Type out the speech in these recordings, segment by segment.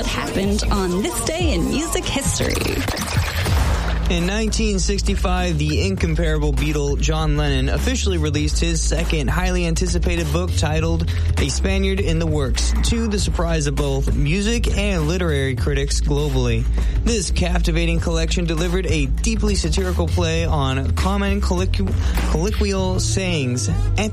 what happened on this day in music history. In 1965, the incomparable Beatle John Lennon officially released his second highly anticipated book titled A Spaniard in the Works, to the surprise of both music and literary critics globally. This captivating collection delivered a deeply satirical play on common colloquial sayings,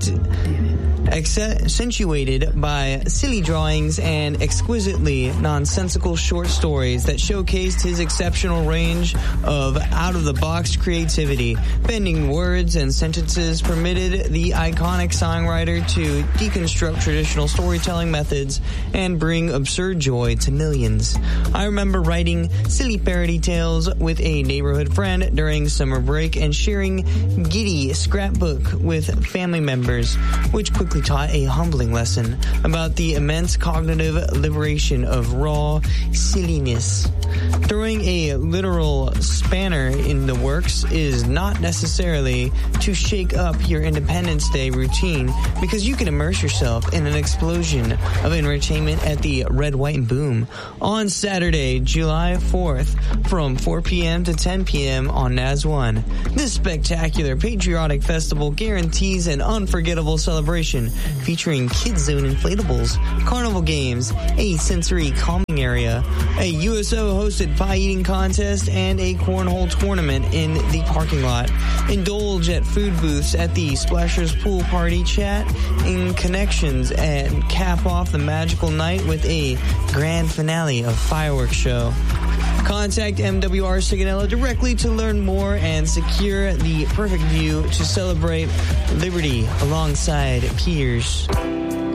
accentuated by silly drawings and exquisitely nonsensical short stories that showcased his exceptional range of out-of-the-box creativity. Bending words and sentences permitted the iconic songwriter to deconstruct traditional storytelling methods and bring absurd joy to millions. I remember writing silly parody tales with a neighborhood friend during summer break and sharing giddy scrapbook with family members, which quickly taught a humbling lesson about the immense cognitive liberation of raw silliness. Throwing a literal spanner in the works is not necessarily to shake up your Independence Day routine, because you can immerse yourself in an explosion of entertainment at the Red, White, and Boom on Saturday, July 4th from 4 p.m. to 10 p.m. on NAS 1. This spectacular patriotic festival guarantees an unforgettable celebration featuring Kids Zone inflatables, carnival games, a sensory calming area, a USO-hosted pie eating contest, and a cornhole tournament in the parking lot. Indulge at food booths at the Splashers Pool Party, chat in connections, and cap off the magical night with a grand finale of fireworks show. Contact MWR Sigonella directly to learn more and secure the perfect view to celebrate liberty alongside peers.